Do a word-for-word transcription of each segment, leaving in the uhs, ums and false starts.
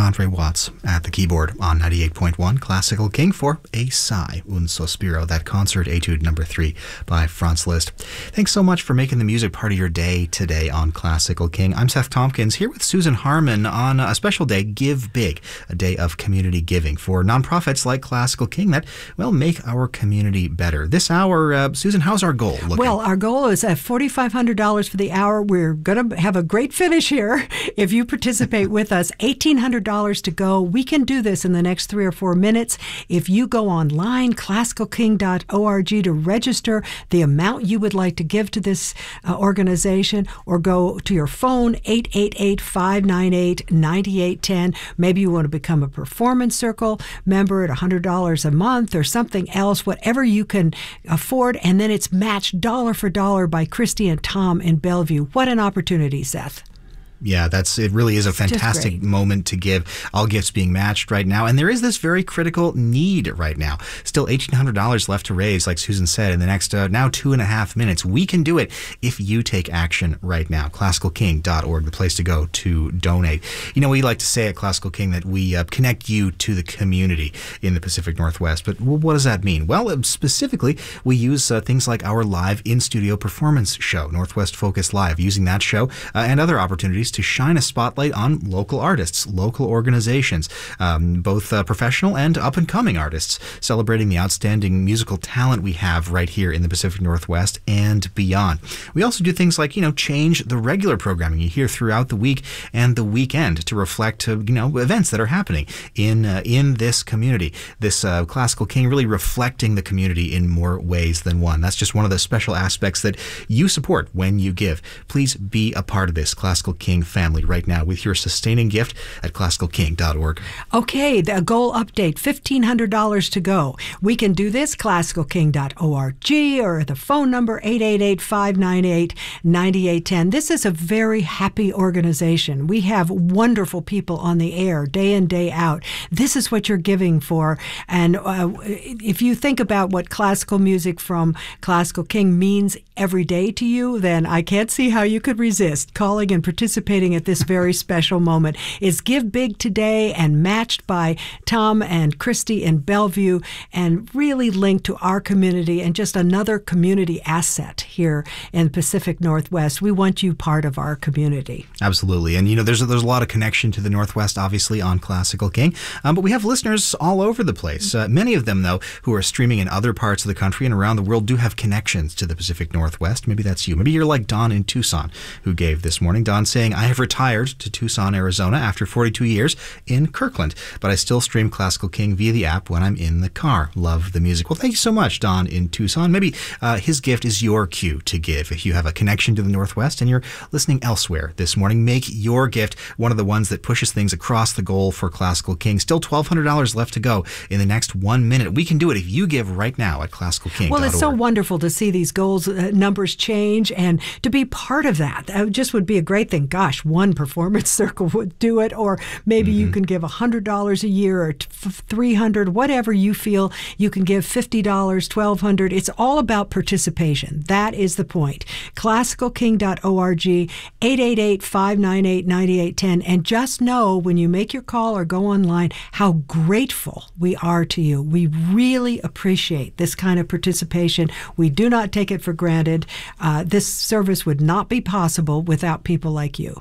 Andre Watts at the keyboard on ninety-eight point one Classical King for A Sigh, Un Sospiro, that concert etude number three by Franz Liszt. Thanks so much for making the music part of your day today on Classical King. I'm Seth Tompkins here with Susan Harmon on a special day, Give Big, a day of community giving for nonprofits like Classical King that, well, make our community better. This hour, uh, Susan, how's our goal looking? Well, our goal is at four thousand five hundred dollars for the hour. We're going to have a great finish here if you participate with us. one thousand eight hundred dollars to go. We can do this in the next three or four minutes. If you go online, classical king dot org, to register the amount you would like to give to this uh, organization, or go to your phone, eight eight eight, five nine eight, nine eight one zero. Maybe you want to become a Performance Circle member at one hundred dollars a month or something else, whatever you can afford, and then it's matched dollar for dollar by Christy and Tom in Bellevue. What an opportunity, Seth. Yeah, that's it really is a fantastic moment to give. All gifts being matched right now. And there is this very critical need right now. Still eighteen hundred dollars left to raise, like Susan said, in the next uh, now two and a half minutes. We can do it if you take action right now. classical king dot org, the place to go to donate. You know, we like to say at Classical King that we uh, connect you to the community in the Pacific Northwest. But well, what does that mean? Well, uh, specifically, we use uh, things like our live in-studio performance show, Northwest Focus Live, using that show uh, and other opportunities to shine a spotlight on local artists, local organizations, um, both uh, professional and up-and-coming artists, celebrating the outstanding musical talent we have right here in the Pacific Northwest and beyond. We also do things like, you know, change the regular programming you hear throughout the week and the weekend to reflect, uh, you know, events that are happening in uh, in this community. This uh, Classical King really reflecting the community in more ways than one. That's just one of the special aspects that you support when you give. Please be a part of this Classical King family right now with your sustaining gift at classical king dot org. Okay, the goal update, fifteen hundred dollars to go. We can do this, classical king dot org, or the phone number eight eight eight, five nine eight, nine eight one zero. This is a very happy organization. We have wonderful people on the air day in, day out. This is what you're giving for. And uh, if you think about what classical music from Classical King means every day to you, then I can't see how you could resist calling and participating at this very special moment. It's Give Big today and matched by Tom and Christy in Bellevue, and really linked to our community and just another community asset here in the Pacific Northwest. We want you part of our community. Absolutely. And, you know, there's a, there's a lot of connection to the Northwest, obviously, on Classical King. Um, but we have listeners all over the place. Uh, many of them, though, who are streaming in other parts of the country and around the world do have connections to the Pacific Northwest. Maybe that's you. Maybe you're like Don in Tucson, who gave this morning. Don saying, I have retired to Tucson, Arizona after forty-two years in Kirkland, but I still stream Classical King via the app when I'm in the car. Love the music. Well, thank you so much, Don in Tucson. Maybe uh, his gift is your cue to give. If you have a connection to the Northwest and you're listening elsewhere this morning, make your gift one of the ones that pushes things across the goal for Classical King. Still twelve hundred dollars left to go in the next one minute. We can do it if you give right now at classical king dot org. Well, it's so wonderful to see these goals, uh, numbers change, and to be part of that. That just would be a great thing. Gosh, one Performance Circle would do it, or maybe mm-hmm. you can give one hundred dollars a year, or three hundred dollars, whatever you feel. You can give fifty dollars, twelve hundred dollars. It's all about participation. That is the point. classical king dot org, eight eight eight, five nine eight, nine eight one zero. And just know when you make your call or go online how grateful we are to you. We really appreciate this kind of participation. We do not take it for granted. Uh, this service would not be possible without people like you.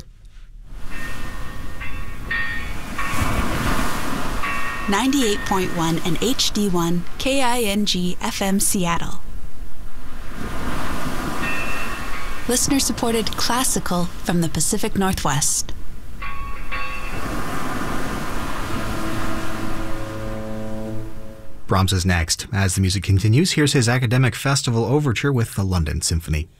ninety-eight point one and H D one K I N G F M Seattle. Listener-supported classical from the Pacific Northwest. Brahms is next. As the music continues, here's his Academic Festival Overture with the London Symphony.